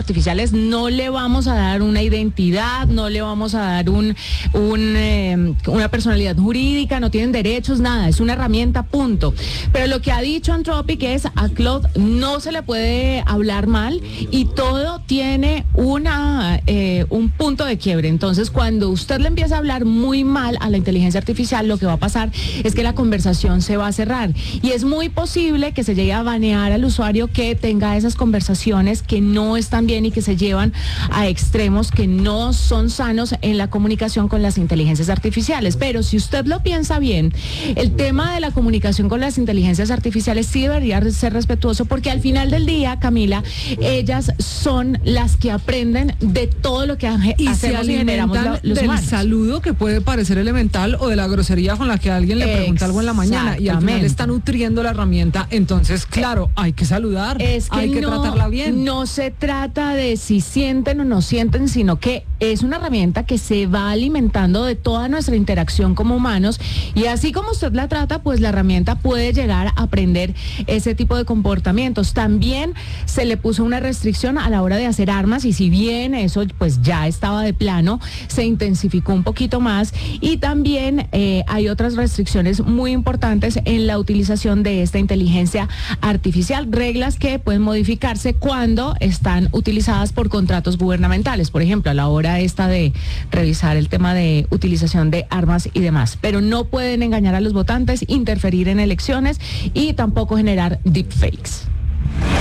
artificiales no le vamos a dar una identidad, no le vamos a dar una personalidad jurídica, no tienen derechos, nada, es una herramienta, punto. Pero lo que ha dicho Anthropic es a Claude no se le puede hablar mal y todo tiene un punto de quiebre. Entonces, cuando usted le empieza a hablar muy mal a la inteligencia artificial, lo que va a pasar es que la conversación se va a cerrar. Y es muy posible que se llegue a banear al usuario que tenga esas conversaciones que no están bien y que se llevan a extremos que no son sanos en la comunicación con las inteligencias artificiales. Pero si usted lo piensa bien, el tema de la comunicación con las inteligencias artificiales sí debería ser respetuoso, porque al final del día, Camila, ellas son las que aprenden de todo lo que hacemos y generamos los del humanos. saludo que puede parecer elemental o de la grosería con la que alguien le pregunta algo en la mañana y al final está nutriendo la herramienta. Entonces, claro, hay que saludar, hay que tratarla bien. No se trata de si sienten o no sienten, sino que es una herramienta que se va alimentando de toda nuestra interacción como humanos, y así como usted la trata, pues la herramienta puede llegar a aprender ese tipo de comportamientos. También se le puso una restricción a la hora de hacer armas, y si bien eso pues ya estaba de plano, se intensificó un poquito más, y también hay otras restricciones muy importantes en la utilización de esta inteligencia artificial, reglas que pueden modificarse cuando están utilizadas por contratos gubernamentales, por ejemplo, a la hora esta de revisar el tema de utilización de armas y demás, pero no pueden engañar a los votantes, interferir en elecciones y tampoco generar deepfakes.